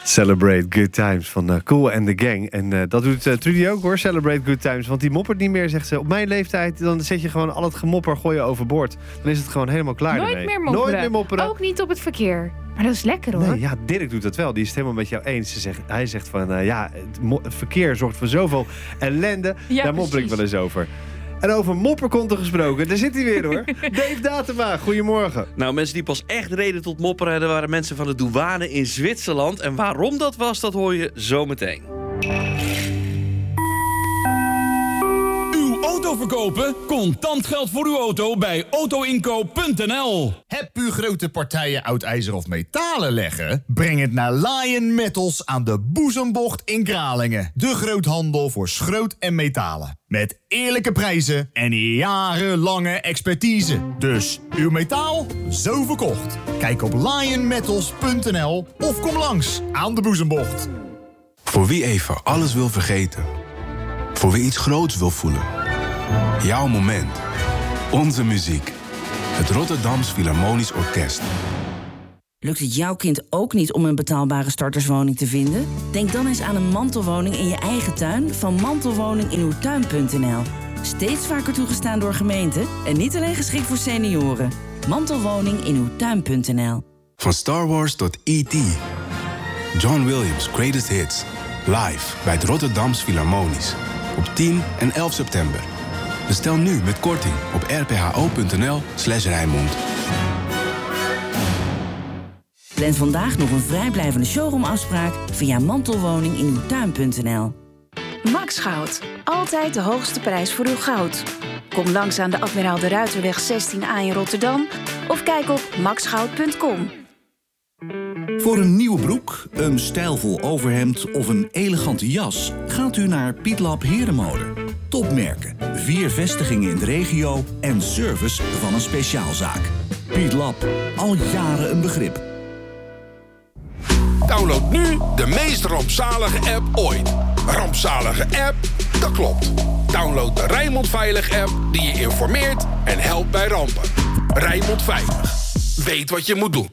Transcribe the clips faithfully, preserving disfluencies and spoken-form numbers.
Celebrate Good Times van uh, Cool and the Gang. En uh, dat doet uh, Trudy ook hoor, Celebrate Good Times. Want die moppert niet meer, zegt ze. Op mijn leeftijd, dan zet je gewoon al het gemopper gooien overboord. Dan is het gewoon helemaal klaar Nooit ermee. meer mopperen. Nooit meer mopperen. Ook niet op het verkeer. Maar dat is lekker hoor. Nee, ja, Dirk doet dat wel. Die is het helemaal met jou eens. Ze zegt, hij zegt van, uh, ja, het, mo- het verkeer zorgt voor zoveel ellende. Ja, Daar mopper ik precies. wel eens over. En over mopperkonten gesproken, daar zit hij weer hoor. Dave Datema, goedemorgen. Nou, mensen die pas echt reden tot mopperen, dat waren mensen van de douane in Zwitserland. En waarom dat was, dat hoor je zo meteen. Uw auto verkopen? Contant geld voor uw auto bij autoinkoop punt n l. Heb u grote partijen oud ijzer of metalen leggen? Breng het naar Lion Metals aan de Boezembocht in Kralingen. De groothandel voor schroot en metalen. Met eerlijke prijzen en jarenlange expertise. Dus uw metaal, zo verkocht. Kijk op lion metals punt n l of kom langs aan de Boezembocht. Voor wie even alles wil vergeten. Voor wie iets groots wil voelen. Jouw moment. Onze muziek. Het Rotterdams Philharmonisch Orkest. Lukt het jouw kind ook niet om een betaalbare starterswoning te vinden? Denk dan eens aan een mantelwoning in je eigen tuin van mantelwoning in uw tuin punt n l. Steeds vaker toegestaan door gemeenten en niet alleen geschikt voor senioren. Mantelwoning in uw tuin punt n l. Van Star Wars tot E T John Williams' Greatest Hits. Live bij het Rotterdams Philharmonisch. Op tien en elf september. Bestel nu met korting op r p h o punt n l slash Rijnmond. Plan vandaag nog een vrijblijvende showroomafspraak via mantelwoning in uw tuin punt n l. Max Goud. Altijd de hoogste prijs voor uw goud. Kom langs aan de Admiraal de Ruiterweg zestien A in Rotterdam of kijk op max goud punt com. Voor een nieuwe broek, een stijlvol overhemd of een elegante jas gaat u naar Pietlab Herenmode. Topmerken, vier vestigingen in de regio en service van een speciaalzaak. Pietlab, al jaren een begrip. Download nu de meest rampzalige app ooit. Rampzalige app? Dat klopt. Download de Rijnmond Veilig app die je informeert en helpt bij rampen. Rijnmond Veilig. Weet wat je moet doen.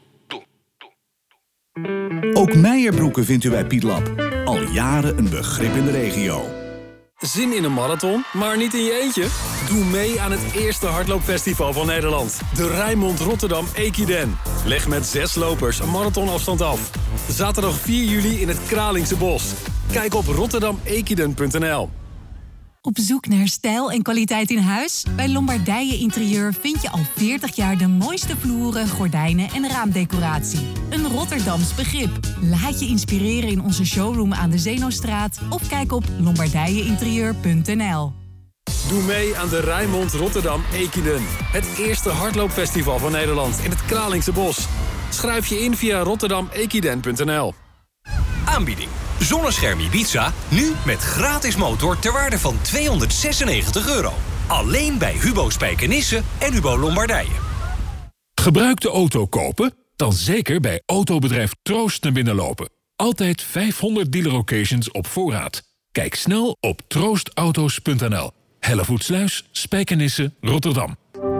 Ook Meijerbroeken vindt u bij Pietlab. Al jaren een begrip in de regio. Zin in een marathon, maar niet in je eentje? Doe mee aan het eerste hardloopfestival van Nederland. De Rijnmond Rotterdam Equiden. Leg met zes lopers een marathonafstand af. Zaterdag vier juli in het Kralingse Bos. Kijk op rotterdam equiden punt n l. Op zoek naar stijl en kwaliteit in huis? Bij Lombardije Interieur vind je al veertig jaar de mooiste vloeren, gordijnen en raamdecoratie. Een Rotterdams begrip. Laat je inspireren in onze showroom aan de Zeenostraat of kijk op lombardije interieur punt n l. Doe mee aan de Rijnmond Rotterdam Equiden. Het eerste hardloopfestival van Nederland in het Kralingse Bos. Schrijf je in via rotterdam equiden punt n l. Aanbieding. Zonnescherm Ibiza, nu met gratis motor ter waarde van tweehonderdzesennegentig euro. Alleen bij Hubo Spijkenisse en Hubo Lombardije. Gebruikte auto kopen? Dan zeker bij autobedrijf Troost naar binnen lopen. Altijd vijfhonderd dealer locations op voorraad. Kijk snel op troost auto's punt n l. Hellevoetsluis, Spijkenisse, Rotterdam.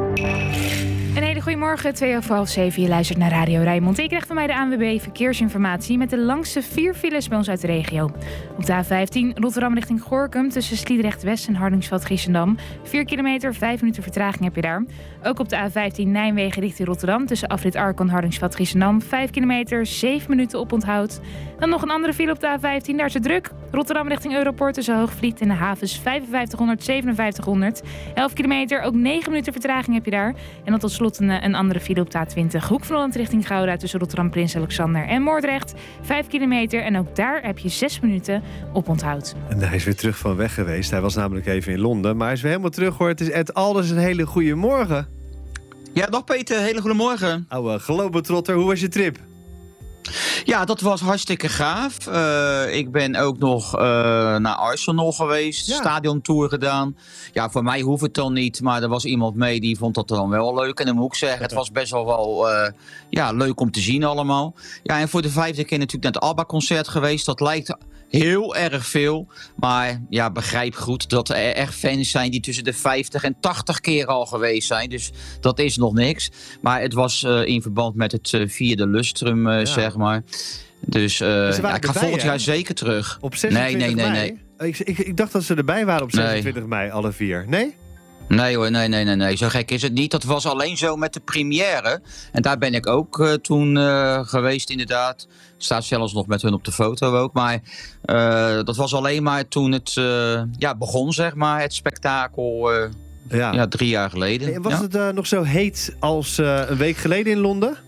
Een hele goedemorgen, twee over half zeven. Je luistert naar Radio Rijnmond. Ik krijg van mij de A N W B Verkeersinformatie met de langste vier files bij ons uit de regio. Op de A vijftien Rotterdam richting Gorinchem tussen Sliedrecht West en Hardingsveld-Giessendam. vier kilometer, vijf minuten vertraging heb je daar. Ook op de A vijftien Nijmegen richting Rotterdam tussen Afrit Arkel en Hardingsveld-Giessendam. vijf kilometer, zeven minuten oponthoud. Dan nog een andere file op de A vijftien, daar is het druk. Rotterdam richting Europort tussen Hoogvliet en de havens vijfenvijftighonderd, zevenenvijftighonderd. elf kilometer, ook negen minuten vertraging heb je daar. En dan tot slot een, een andere file op de A twintig. Hoek van Holland richting Gouda tussen Rotterdam, Prins Alexander en Moordrecht. vijf kilometer en ook daar heb je zes minuten oponthoud. En hij is weer terug van weg geweest. Hij was namelijk even in Londen. Maar hij is weer helemaal terug hoor. Het is Ed Alders. Een hele goede morgen. Ja, dag Peter. Hele goede morgen. Oude globetrotter, hoe was je trip? Ja, dat was hartstikke gaaf. Uh, ik ben ook nog uh, naar Arsenal geweest, ja. Stadiontour gedaan. Ja, voor mij hoeft het dan niet, maar er was iemand mee die vond dat dan wel leuk. En dan moet ik zeggen, het was best wel, wel uh, ja, leuk om te zien allemaal. Ja, en voor de vijfde keer natuurlijk naar het ABBA-concert geweest. Dat lijkt Heel erg veel. Maar ja, begrijp goed dat er echt fans zijn die tussen de vijftig en tachtig keer al geweest zijn. Dus dat is nog niks. Maar het was uh, in verband met het uh, vierde lustrum, uh, ja. zeg maar. Dus, uh, dus ja, ik ga volgend jaar zeker terug. Op zesentwintig nee, nee, mei? nee, nee. Ik, ik, ik dacht dat ze erbij waren op zesentwintig nee. mei, alle vier. Nee? Nee hoor, nee, nee, nee, nee. Zo gek is het niet. Dat was alleen zo met de première. En daar ben ik ook uh, toen uh, geweest inderdaad. Staat zelfs nog met hun op de foto ook. Maar uh, dat was alleen maar toen het uh, ja, begon, zeg maar. Het spektakel uh, ja. Ja, drie jaar geleden. En was ja. het uh, nog zo heet als uh, een week geleden in Londen?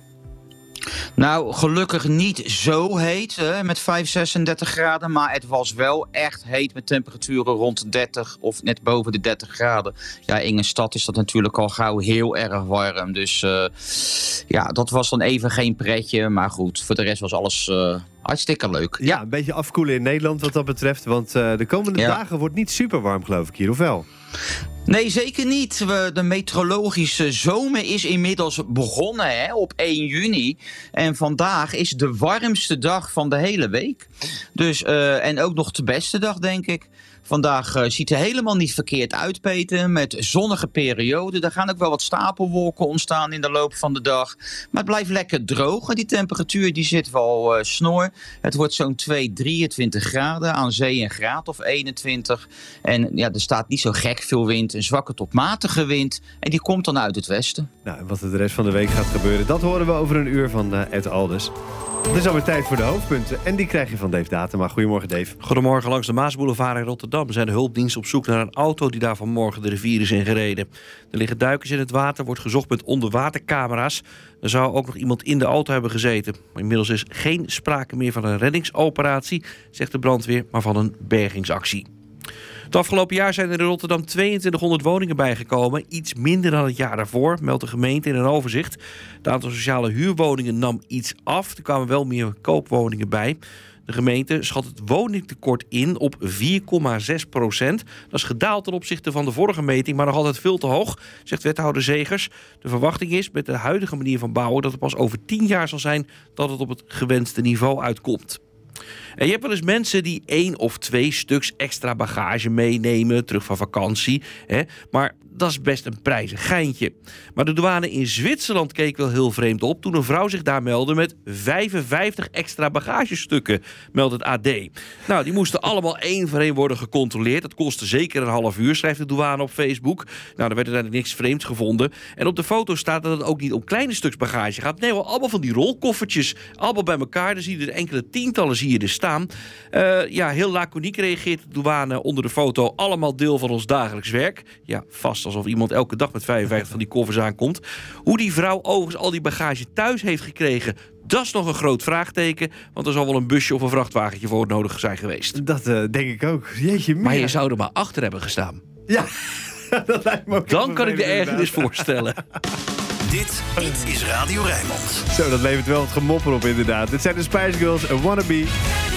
Nou, gelukkig niet zo heet, hè, met vijf, zesendertig graden. Maar het was wel echt heet met temperaturen rond dertig of net boven de dertig graden. Ja, in een stad is dat natuurlijk al gauw heel erg warm. Dus uh, ja, dat was dan even geen pretje. Maar goed, voor de rest was alles uh, hartstikke leuk. Ja, ja, een beetje afkoelen in Nederland wat dat betreft. Want uh, de komende ja. dagen wordt niet super warm, geloof ik hier, of wel? Nee, zeker niet. De meteorologische zomer is inmiddels begonnen hè, op één juni. En vandaag is de warmste dag van de hele week. Dus, uh, en ook nog de beste dag, denk ik. Vandaag uh, ziet er helemaal niet verkeerd uit, Peter. Met zonnige perioden. Er gaan ook wel wat stapelwolken ontstaan in de loop van de dag. Maar het blijft lekker droog. En die temperatuur die zit wel uh, snor. Het wordt zo'n twee, drieëntwintig graden. Aan zee een graad of eenentwintig. En ja, er staat niet zo gek veel wind. Een zwakke tot matige wind. En die komt dan uit het westen. Nou, en wat er de rest van de week gaat gebeuren, dat horen we over een uur van uh, Ed Alders. Het is alweer tijd voor de hoofdpunten. En die krijg je van Dave Datema. Goedemorgen, Dave. Goedemorgen. Langs de Maasboulevard in Rotterdam zijn de hulpdiensten op zoek naar een auto die daar vanmorgen de rivier is ingereden. Er liggen duikers in het water, wordt gezocht met onderwatercamera's. Er zou ook nog iemand in de auto hebben gezeten. Maar inmiddels is geen sprake meer van een reddingsoperatie, zegt de brandweer, maar van een bergingsactie. Het afgelopen jaar zijn er in Rotterdam tweeëntwintighonderd woningen bijgekomen. Iets minder dan het jaar daarvoor, meldt de gemeente in een overzicht. Het aantal sociale huurwoningen nam iets af. Er kwamen wel meer koopwoningen bij. De gemeente schat het woningtekort in op vier komma zes procent. Dat is gedaald ten opzichte van de vorige meting, maar nog altijd veel te hoog, zegt wethouder Zegers. De verwachting is met de huidige manier van bouwen dat het pas over tien jaar zal zijn dat het op het gewenste niveau uitkomt. En je hebt wel eens mensen die één of twee stuks extra bagage meenemen, terug van vakantie. Hè? Maar dat is best een prijzig geintje. Maar de douane in Zwitserland keek wel heel vreemd op toen een vrouw zich daar meldde met vijfenvijftig extra bagagestukken, meldt het A D. Nou, die moesten allemaal één voor één worden gecontroleerd. Dat kostte zeker een half uur, schrijft de douane op Facebook. Nou, er werd uiteindelijk niks vreemds gevonden. En op de foto staat dat het ook niet om kleine stuks bagage gaat. Nee, wel allemaal van die rolkoffertjes. Allemaal bij elkaar. Dan zie je er enkele tientallen zie je er staan. Uh, ja, heel laconiek reageert de douane onder de foto. Allemaal deel van ons dagelijks werk. Ja, vast alsof iemand elke dag met vijfenvijftig van die koffers aankomt. Hoe die vrouw overigens al die bagage thuis heeft gekregen, dat is nog een groot vraagteken. Want er zal wel een busje of een vrachtwagentje voor nodig zijn geweest. Dat uh, denk ik ook. Jeetje, maar je zou er maar achter hebben gestaan. Ja, dat lijkt me ook. Dan kan ik de ergernis voorstellen. Dit, dit is Radio Rijnmond. Zo, dat levert wel het gemopper op inderdaad. Dit zijn de Spice Girls, A Wannabe.